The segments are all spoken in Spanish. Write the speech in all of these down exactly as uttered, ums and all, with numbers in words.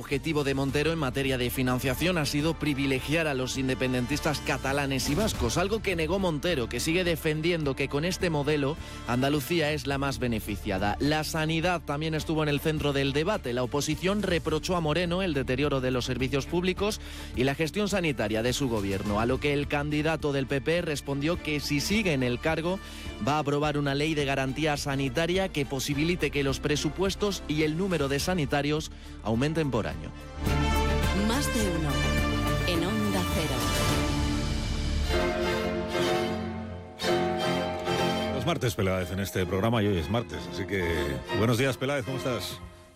objetivo de Montero en materia de financiación ha sido privilegiar a los independentistas catalanes y vascos, algo que negó Montero, que sigue defendiendo que con este modelo Andalucía es la más beneficiada. La sanidad también estuvo en el centro del debate. La oposición reprochó a Moreno el deterioro de los servicios públicos y la gestión sanitaria de su gobierno, a lo que el candidato del P P respondió que si sigue en el cargo va a aprobar una ley de garantía sanitaria que posibilite que los presupuestos y el número de sanitarios aumenten por año. Más de uno en Onda Cero. Los martes, Peláez, en este programa, y hoy es martes, así que buenos días, Peláez, ¿cómo estás?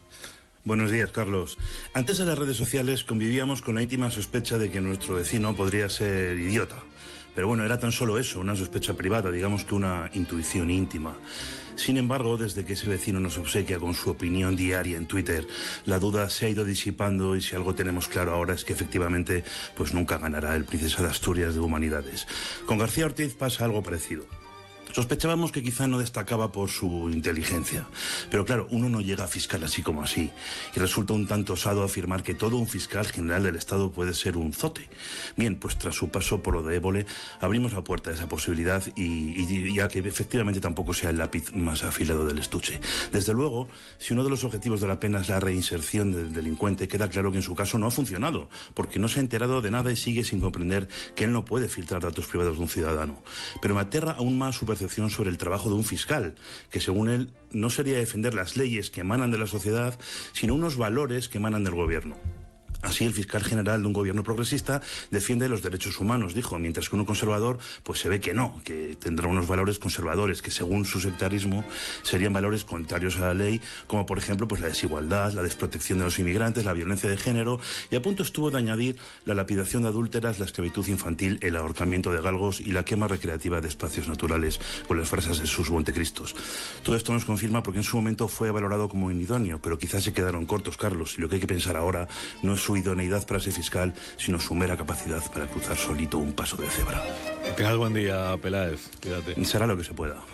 Buenos días, Carlos. Antes en las redes sociales convivíamos con la íntima sospecha de que nuestro vecino podría ser idiota. Pero bueno, era tan solo eso, una sospecha privada, digamos que una intuición íntima. Sin embargo, desde que ese vecino nos obsequia con su opinión diaria en Twitter, la duda se ha ido disipando y si algo tenemos claro ahora es que efectivamente pues nunca ganará el Princesa de Asturias de Humanidades. Con García Ortiz pasa algo parecido. Sospechábamos que quizá no destacaba por su inteligencia, pero claro, uno no llega a fiscal así como así, y resulta un tanto osado afirmar que todo un fiscal general del Estado puede ser un zote. Bien, pues tras su paso por lo de Évole, abrimos la puerta a esa posibilidad y, y, y a que efectivamente tampoco sea el lápiz más afilado del estuche. Desde luego, si uno de los objetivos de la pena es la reinserción del delincuente, queda claro que en su caso no ha funcionado, porque no se ha enterado de nada y sigue sin comprender que él no puede filtrar datos privados de un ciudadano. Pero me aterra aún más su percepción sobre el trabajo de un fiscal, que según él no sería defender las leyes que emanan de la sociedad, sino unos valores que emanan del gobierno. Así, el fiscal general de un gobierno progresista defiende los derechos humanos, dijo, mientras que uno conservador, pues se ve que no, que tendrá unos valores conservadores, que según su sectarismo serían valores contrarios a la ley, como por ejemplo pues la desigualdad, la desprotección de los inmigrantes, la violencia de género, y a punto estuvo de añadir la lapidación de adúlteras, la esclavitud infantil, el ahorcamiento de galgos y la quema recreativa de espacios naturales con las frases de sus Montecristos. Todo esto nos confirma porque en su momento fue valorado como inidóneo, pero quizás se quedaron cortos, Carlos, y lo que hay que pensar ahora no es su idoneidad para ser fiscal, sino su mera capacidad para cruzar solito un paso de cebra. Tengas buen día, Peláez. Cuídate. Será lo que se pueda.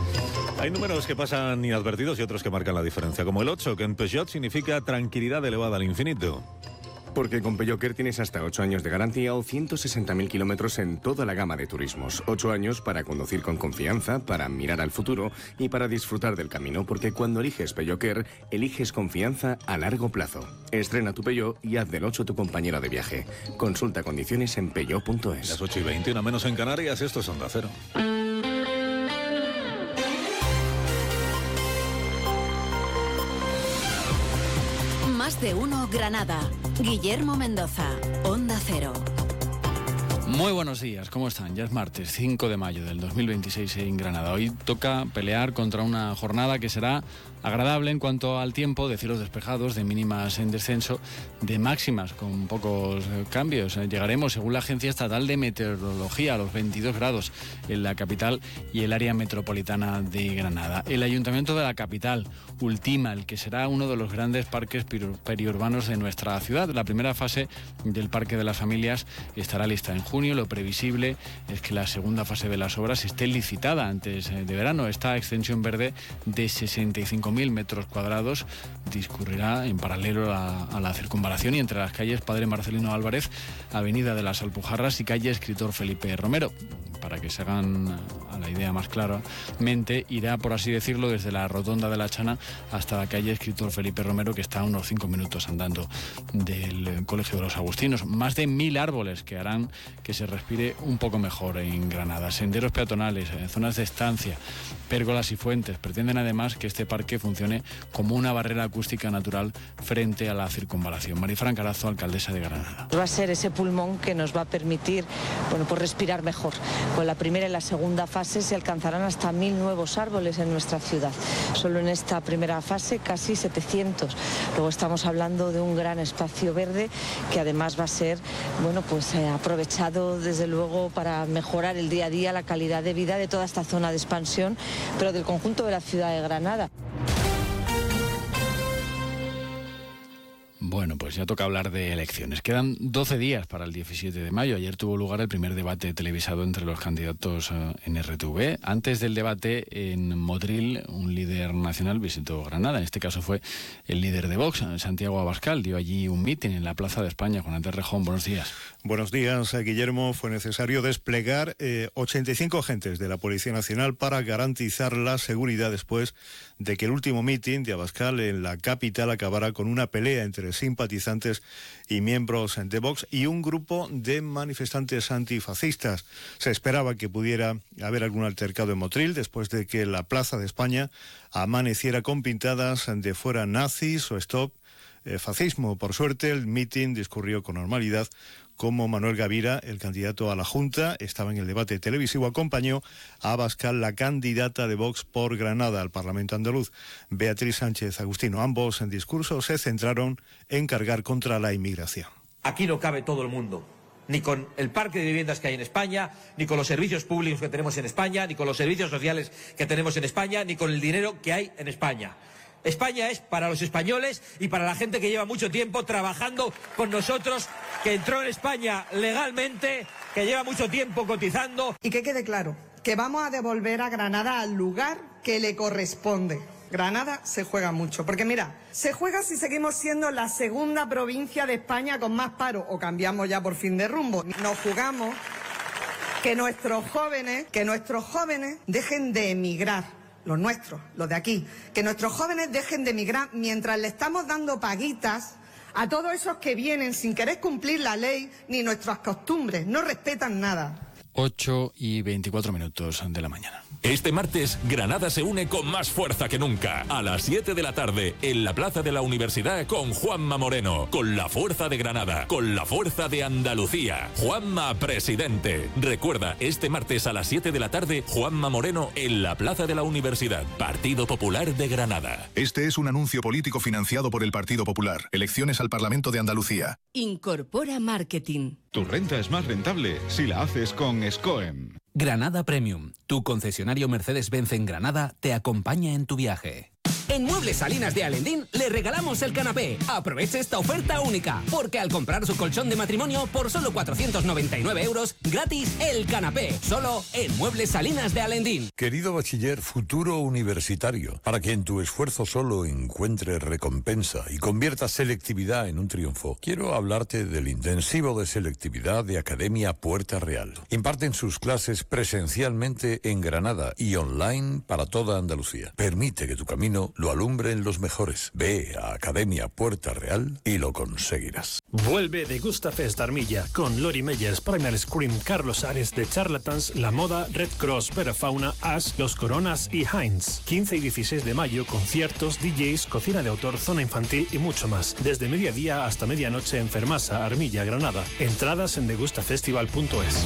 Hay números que pasan inadvertidos y otros que marcan la diferencia, como el ocho, que en Peugeot significa tranquilidad elevada al infinito. Porque con Peugeot tienes hasta ocho años de garantía o ciento sesenta mil kilómetros en toda la gama de turismos. ocho años para conducir con confianza, para mirar al futuro y para disfrutar del camino. Porque cuando eliges Peugeot Care, eliges confianza a largo plazo. Estrena tu Peugeot y haz del ocho tu compañero de viaje. Consulta condiciones en peugeot punto es. Las ocho y veinte, una menos en Canarias, esto es Onda Cero. Más de uno Granada. Guillermo Mendoza, Onda Cero. Muy buenos días, ¿cómo están? Ya es martes, cinco de mayo del dos mil veintiséis en Granada. Hoy toca pelear contra una jornada que será agradable en cuanto al tiempo, de cielos despejados, de mínimas en descenso, de máximas con pocos cambios. Llegaremos, según la Agencia Estatal de Meteorología, a los veintidós grados en la capital y el área metropolitana de Granada. El Ayuntamiento de la capital ultima el que será uno de los grandes parques periurbanos de nuestra ciudad. La primera fase del Parque de las Familias estará lista en junio. Lo previsible es que la segunda fase de las obras esté licitada antes de verano. Esta extensión verde de sesenta y cinco mil metros cuadrados discurrirá en paralelo a, a la circunvalación y entre las calles Padre Marcelino Álvarez, Avenida de las Alpujarras y calle Escritor Felipe Romero. Para que se hagan a la idea más claramente, irá, por así decirlo, desde la Rotonda de la Chana hasta la calle Escritor Felipe Romero, que está a unos cinco minutos andando del Colegio de los Agustinos. Más de mil árboles que harán que se respire un poco mejor en Granada. Senderos peatonales, zonas de estancia, pérgolas y fuentes. Pretenden además que este parque funcione como una barrera acústica natural frente a la circunvalación. Marifran Carazo, alcaldesa de Granada. Va a ser ese pulmón que nos va a permitir, bueno, pues respirar mejor. Con la primera y la segunda fase se alcanzarán hasta mil nuevos árboles en nuestra ciudad. Solo en esta primera fase casi setecientos. Luego estamos hablando de un gran espacio verde que además va a ser, bueno, pues eh, aprovechado desde luego para mejorar el día a día, la calidad de vida de toda esta zona de expansión, pero del conjunto de la ciudad de Granada. Bueno, pues ya toca hablar de elecciones. Quedan doce días para el diecisiete de mayo. Ayer tuvo lugar el primer debate televisado entre los candidatos en R T V. Antes del debate, en Motril, un líder nacional visitó Granada. En este caso fue el líder de Vox, Santiago Abascal. Dio allí un mitin en la Plaza de España. Juan Andrés Rejón, buenos días. Buenos días, Guillermo. Fue necesario desplegar eh, ochenta y cinco agentes de la Policía Nacional para garantizar la seguridad después de que el último mitin de Abascal en la capital acabara con una pelea entre simpatizantes y miembros de Vox y un grupo de manifestantes antifascistas. Se esperaba que pudiera haber algún altercado en Motril después de que la Plaza de España amaneciera con pintadas de fuera nazis o stop eh, fascismo. Por suerte, el mitin discurrió con normalidad, como Manuel Gavira, el candidato a la Junta, estaba en el debate televisivo, acompañó a Abascal, la candidata de Vox por Granada al Parlamento andaluz, Beatriz Sánchez Agustino. Ambos en discurso se centraron en cargar contra la inmigración. Aquí no cabe todo el mundo, ni con el parque de viviendas que hay en España, ni con los servicios públicos que tenemos en España, ni con los servicios sociales que tenemos en España, ni con el dinero que hay en España. España es para los españoles y para la gente que lleva mucho tiempo trabajando con nosotros, que entró en España legalmente, que lleva mucho tiempo cotizando. Y que quede claro, que vamos a devolver a Granada al lugar que le corresponde. Granada se juega mucho, porque mira, se juega si seguimos siendo la segunda provincia de España con más paro, o cambiamos ya por fin de rumbo. Nos jugamos que nuestros jóvenes, que nuestros jóvenes dejen de emigrar. Los nuestros, los de aquí, que nuestros jóvenes dejen de emigrar mientras le estamos dando paguitas a todos esos que vienen sin querer cumplir la ley ni nuestras costumbres, no respetan nada. ocho y veinticuatro minutos de la mañana. Este martes, Granada se une con más fuerza que nunca. A las siete de la tarde, en la Plaza de la Universidad con Juanma Moreno. Con la fuerza de Granada, con la fuerza de Andalucía. Juanma presidente. Recuerda, este martes a las siete de la tarde, Juanma Moreno en la Plaza de la Universidad. Partido Popular de Granada. Este es un anuncio político financiado por el Partido Popular. Elecciones al Parlamento de Andalucía. Incorpora Marketing. Tu renta es más rentable si la haces con SCOEM. Granada Premium, tu concesionario Mercedes-Benz en Granada, te acompaña en tu viaje. En Muebles Salinas de Alendín le regalamos el canapé. Aproveche esta oferta única, porque al comprar su colchón de matrimonio por solo cuatrocientos noventa y nueve euros, gratis el canapé. Solo en Muebles Salinas de Alendín. Querido bachiller futuro universitario, para que en tu esfuerzo solo encuentres recompensa y conviertas selectividad en un triunfo, quiero hablarte del intensivo de selectividad de Academia Puerta Real. Imparten sus clases presencialmente en Granada y online para toda Andalucía. Permite que tu camino lo alumbren los mejores. Ve a Academia Puerta Real y lo conseguirás. Vuelve Degusta Fest Armilla con Lori Meyers, Primal Scream, Carlos Ares de Charlatans, La Moda, Red Cross, Verafauna, Ash, Los Coronas y Heinz. quince y dieciséis de mayo, conciertos, D Js, cocina de autor, zona infantil y mucho más. Desde mediodía hasta medianoche en Fermasa, Armilla, Granada. Entradas en degustafestival punto es.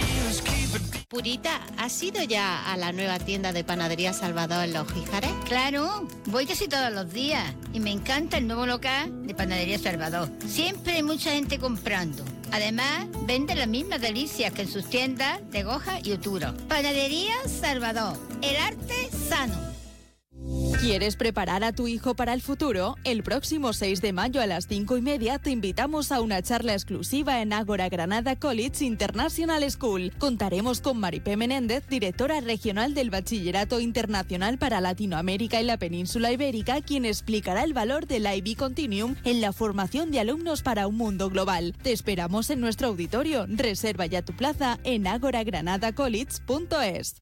Purita, ¿has ido ya a la nueva tienda de panadería Salvador en Los Jíjares? Claro, voy casi todos los días y me encanta el nuevo local de panadería Salvador. Siempre hay mucha gente comprando. Además, vende las mismas delicias que en sus tiendas de Goja y Uturo. Panadería Salvador, el arte sano. ¿Quieres preparar a tu hijo para el futuro? El próximo seis de mayo a las cinco y media te invitamos a una charla exclusiva en Ágora Granada College International School. Contaremos con Maripé Menéndez, directora regional del Bachillerato Internacional para Latinoamérica y la Península Ibérica, quien explicará el valor del I B Continuum en la formación de alumnos para un mundo global. Te esperamos en nuestro auditorio. Reserva ya tu plaza en agora granada college punto es.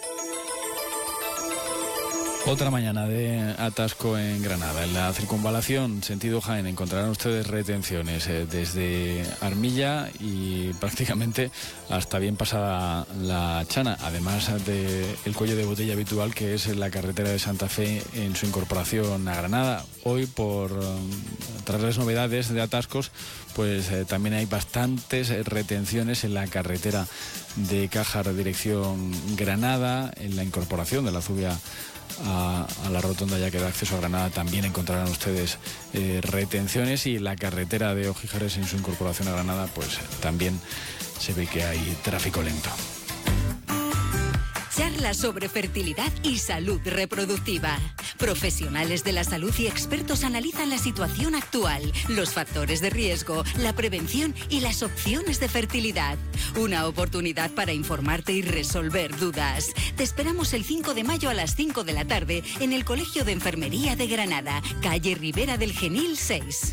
Otra mañana de atasco en Granada. En la circunvalación, sentido Jaén, encontrarán ustedes retenciones eh, desde Armilla y prácticamente hasta bien pasada la Chana, además del cuello de botella habitual que es la carretera de Santa Fe en su incorporación a Granada. Hoy, por tras las novedades de atascos, pues eh, también hay bastantes retenciones en la carretera de Cájar, dirección Granada, en la incorporación de la Zubia A, a la rotonda ya que da acceso a Granada también encontrarán ustedes eh, retenciones, y la carretera de Ojíjares en su incorporación a Granada pues eh, también se ve que hay tráfico lento. Charla sobre fertilidad y salud reproductiva. Profesionales de la salud y expertos analizan la situación actual, los factores de riesgo, la prevención y las opciones de fertilidad. Una oportunidad para informarte y resolver dudas. Te esperamos el cinco de mayo a las cinco de la tarde en el Colegio de Enfermería de Granada, calle Ribera del Genil seis.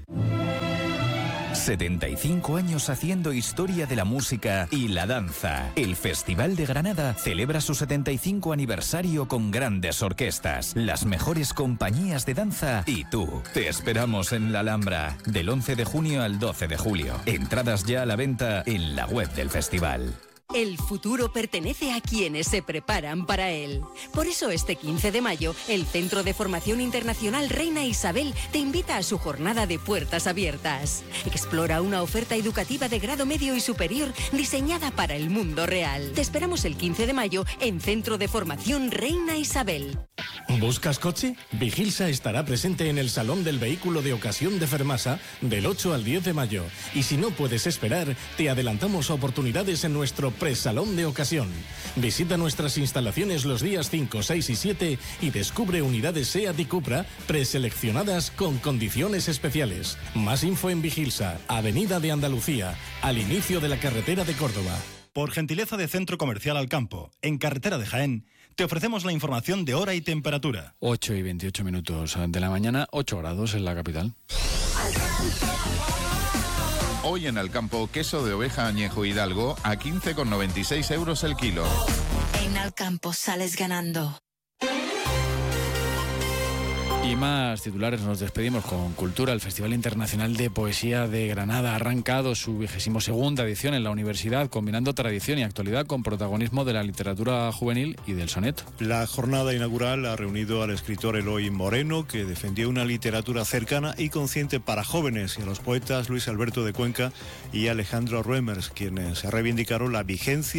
setenta y cinco años haciendo historia de la música y la danza. El Festival de Granada celebra su setenta y cinco aniversario con grandes orquestas, las mejores compañías de danza y tú. Te esperamos en la Alhambra del once de junio al doce de julio. Entradas ya a la venta en la web del festival. El futuro pertenece a quienes se preparan para él. Por eso este quince de mayo, el Centro de Formación Internacional Reina Isabel te invita a su jornada de puertas abiertas. Explora una oferta educativa de grado medio y superior diseñada para el mundo real. Te esperamos el quince de mayo en Centro de Formación Reina Isabel. ¿Buscas coche? Vigilsa estará presente en el Salón del Vehículo de Ocasión de Fermasa del ocho al diez de mayo. Y si no puedes esperar, te adelantamos oportunidades en nuestro Presalón de Ocasión. Visita nuestras instalaciones los días cinco, seis y siete y descubre unidades SEAT y Cupra preseleccionadas con condiciones especiales. Más info en Vigilsa, Avenida de Andalucía, al inicio de la carretera de Córdoba. Por gentileza de Centro Comercial Alcampo, en carretera de Jaén, te ofrecemos la información de hora y temperatura. ocho y veintiocho minutos de la mañana, ocho grados en la capital. Hoy en Alcampo, queso de oveja añejo Hidalgo a quince con noventa y seis euros el kilo. En Alcampo sales ganando. Y más titulares, nos despedimos con Cultura. El Festival Internacional de Poesía de Granada ha arrancado su vigésimo segunda edición en la universidad, combinando tradición y actualidad con protagonismo de la literatura juvenil y del soneto. La jornada inaugural ha reunido al escritor Eloy Moreno, que defendió una literatura cercana y consciente para jóvenes, y a los poetas Luis Alberto de Cuenca y Alejandro Ruemers, quienes reivindicaron la vigencia